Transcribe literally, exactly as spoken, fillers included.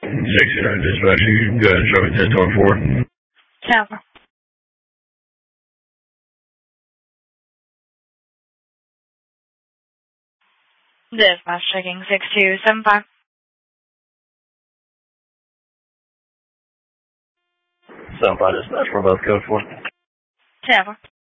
sixty-nine dispatch, you can go ahead and show me ten twenty-four. Tower. Dispatch checking six two seven five. seven five dispatch for both code four. Tower.